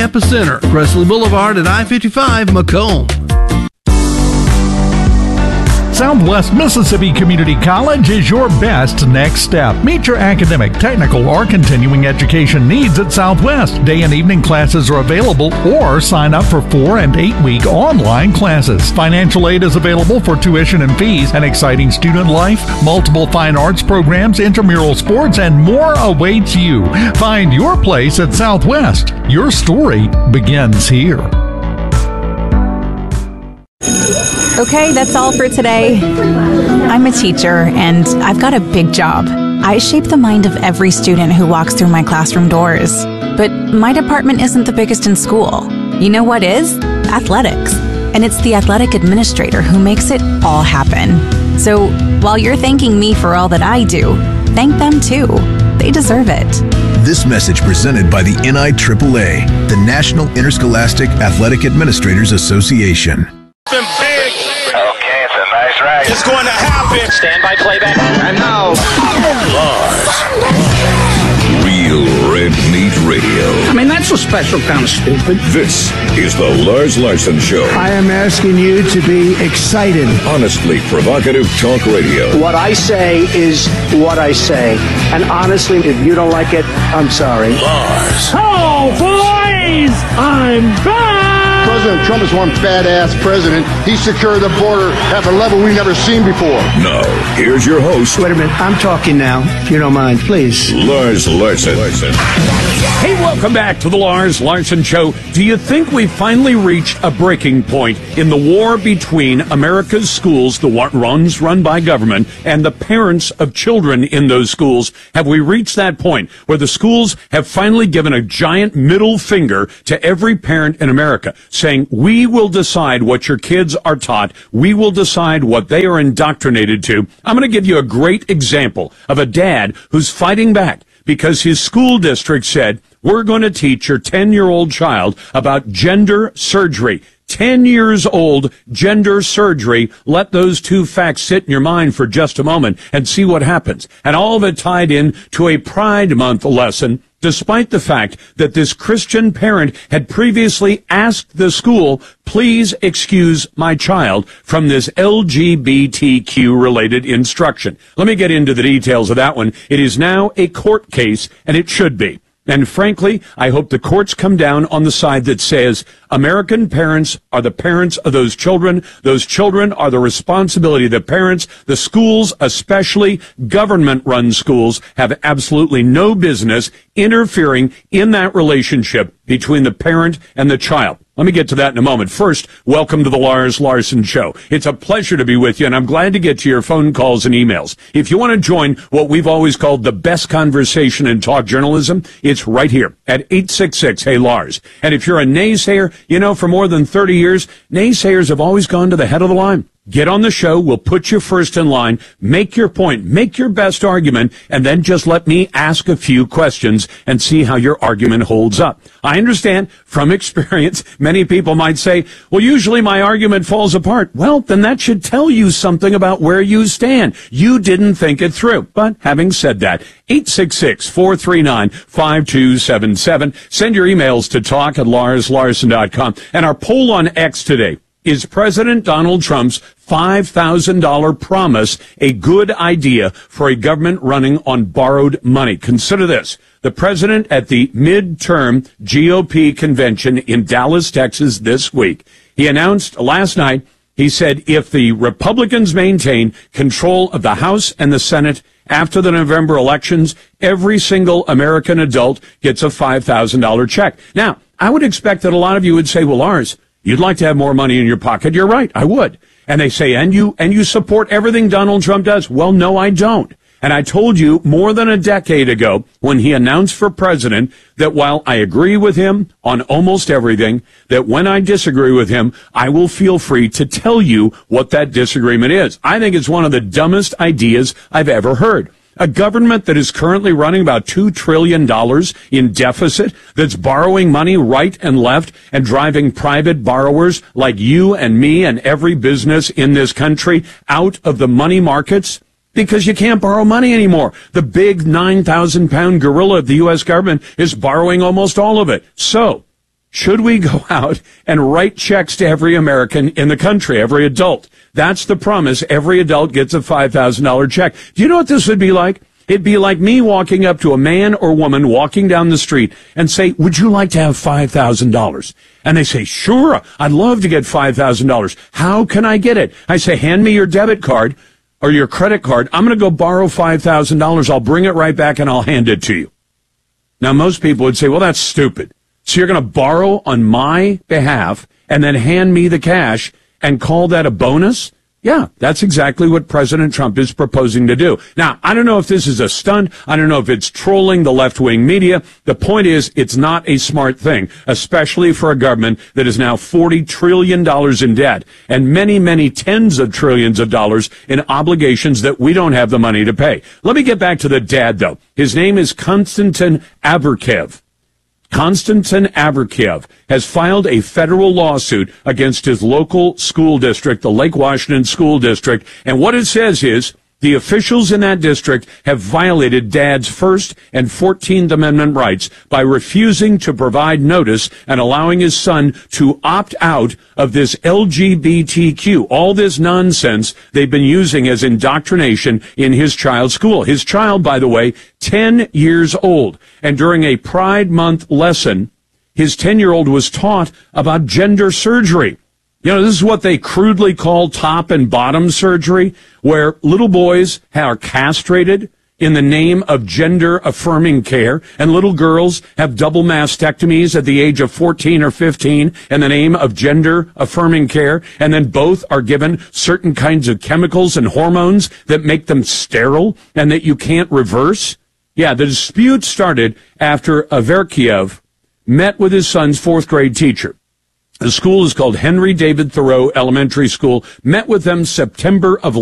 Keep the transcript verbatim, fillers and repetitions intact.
Epicenter, Presley Boulevard at I fifty-five, Macomb. Southwest Mississippi Community College is your best next step. Meet your academic, technical, or continuing education needs at Southwest. Day and evening classes are available, or sign up for four and eight week online classes. Financial aid is available for tuition and fees, an exciting student life, multiple fine arts programs, intramural sports, and more awaits you. Find your place at Southwest. Your story begins here. Okay, that's all for today. I'm a teacher, and I've got a big job. I shape the mind of every student who walks through my classroom doors. But my department isn't the biggest in school. You know what is? Athletics. And it's the athletic administrator who makes it all happen. So while you're thanking me for all that I do, thank them too. They deserve it. This message presented by the N I A A, the National Interscholastic Athletic Administrators Association. Okay, it's a nice ride. It's going to happen. Stand by playback. And now, Lars. Real Red Meat Radio. I mean, that's a special kind of stupid. This is the Lars Larson Show. I am asking you to be excited. Honestly provocative talk radio. What I say is what I say. And honestly, if you don't like it, I'm sorry. Lars. Oh, boys! I'm back! President Trump is one fat-ass president. He secured the border at a level we've never seen before. Now, here's your host. Wait a minute. I'm talking now, if you don't mind, please. Lars Larson. Hey, welcome back to the Lars Larson Show. Do you think we finally reached a breaking point in the war between America's schools, the ones run by government, and the parents of children in those schools? Have we reached that point where the schools have finally given a giant middle finger to every parent in America, saying, we will decide what your kids are taught. We will decide what they are indoctrinated to. I'm going to give you a great example of a dad who's fighting back because his school district said, we're going to teach your ten-year-old child about gender surgery. ten years old, gender surgery. Let those two facts sit in your mind for just a moment and see what happens. And all of it tied in to a Pride Month lesson, despite the fact that this Christian parent had previously asked the school, please excuse my child from this L G B T Q-related instruction. Let me get into the details of that one. It is now a court case, and it should be. And frankly, I hope the courts come down on the side that says American parents are the parents of those children. Those children are the responsibility of the parents. The schools, especially government-run schools, have absolutely no business interfering in that relationship between the parent and the child. Let me get to that in a moment. First, welcome to the Lars Larson Show. It's a pleasure to be with you, and I'm glad to get to your phone calls and emails. If you want to join what we've always called the best conversation in talk journalism, it's right here at eight six six, hey Lars. And if you're a naysayer, you know, for more than thirty years, naysayers have always gone to the head of the line. Get on the show. We'll put you first in line. Make your point. Make your best argument. And then just let me ask a few questions and see how your argument holds up. I understand from experience, many people might say, well, usually my argument falls apart. Well, then that should tell you something about where you stand. You didn't think it through. But having said that, eight six six, four three nine, five two seven seven. Send your emails to talk at lars larson dot com. And our poll on X today. Is President Donald Trump's five thousand dollars promise a good idea for a government running on borrowed money? Consider this. The president at the midterm G O P convention in Dallas, Texas this week, he announced last night, he said if the Republicans maintain control of the House and the Senate after the November elections, every single American adult gets a five thousand dollars check. Now, I would expect that a lot of you would say, well, Lars, you'd like to have more money in your pocket. You're right. I would. And they say, and you, and you support everything Donald Trump does. Well, no, I don't. And I told you more than a decade ago when he announced for president that while I agree with him on almost everything, that when I disagree with him, I will feel free to tell you what that disagreement is. I think it's one of the dumbest ideas I've ever heard. A government that is currently running about two trillion dollars in deficit, that's borrowing money right and left and driving private borrowers like you and me and every business in this country out of the money markets because you can't borrow money anymore. The big nine thousand pound gorilla of the U S government is borrowing almost all of it. So, should we go out and write checks to every American in the country, every adult? That's the promise. Every adult gets a five thousand dollars check. Do you know what this would be like? It'd be like me walking up to a man or woman walking down the street and say, would you like to have five thousand dollars? And they say, sure, I'd love to get five thousand dollars. How can I get it? I say, hand me your debit card or your credit card. I'm going to go borrow five thousand dollars. I'll bring it right back and I'll hand it to you. Now, most people would say, well, that's stupid. So you're going to borrow on my behalf and then hand me the cash and call that a bonus? Yeah, that's exactly what President Trump is proposing to do. Now, I don't know if this is a stunt. I don't know if it's trolling the left-wing media. The point is, it's not a smart thing, especially for a government that is now forty trillion dollars in debt and many, many tens of trillions of dollars in obligations that we don't have the money to pay. Let me get back to the dad, though. His name is Konstantin Averkiev. Konstantin Averkiev has filed a federal lawsuit against his local school district, the Lake Washington School District. And what it says is the officials in that district have violated Dad's First and fourteenth Amendment rights by refusing to provide notice and allowing his son to opt out of this L G B T Q, all this nonsense they've been using as indoctrination in his child's school. His child, by the way, ten years old. And during a Pride Month lesson, his ten-year-old was taught about gender surgery. You know, this is what they crudely call top and bottom surgery, where little boys are castrated in the name of gender-affirming care, and little girls have double mastectomies at the age of fourteen or fifteen in the name of gender-affirming care, and then both are given certain kinds of chemicals and hormones that make them sterile and that you can't reverse. Yeah, the dispute started after Averkiev met with his son's fourth grade teacher. The school is called Henry David Thoreau Elementary School, met with them September of